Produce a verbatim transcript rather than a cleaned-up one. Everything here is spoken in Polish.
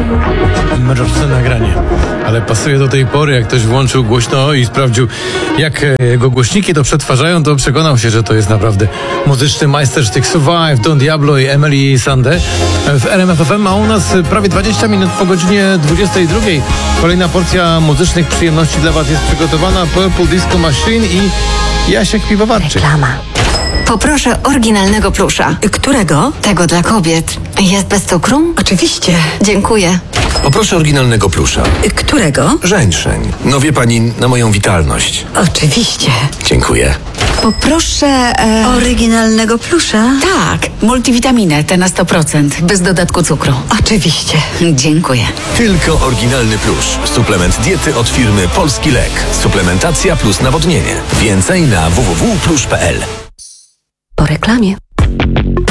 Mroczne nagranie, ale pasuje do tej pory. Jak ktoś włączył głośno i sprawdził, jak jego głośniki to przetwarzają, to przekonał się, że to jest naprawdę muzyczny majstersztyk. Survive, Don Diablo i Emily Sandé w R M F F M, a u nas prawie dwadzieścia minut po godzinie dwudziestej drugiej. Kolejna porcja muzycznych przyjemności dla Was jest przygotowana. Purple Disco Machine i Jasiek Piwowarczyk. Reklama. Poproszę oryginalnego plusza. Którego? Tego dla kobiet. Jest bez cukru? Oczywiście. Dziękuję. Poproszę oryginalnego plusza. Którego? Żeńszeń. No wie pani, na moją witalność. Oczywiście. Dziękuję. Poproszę... E... Oryginalnego plusza? Tak, multivitaminę, te na sto procent, bez dodatku cukru. Oczywiście. Dziękuję. Tylko oryginalny plusz. Suplement diety od firmy Polski Lek. Suplementacja plus nawodnienie. Więcej na w w w kropka plusz kropka p l. Po reklamie.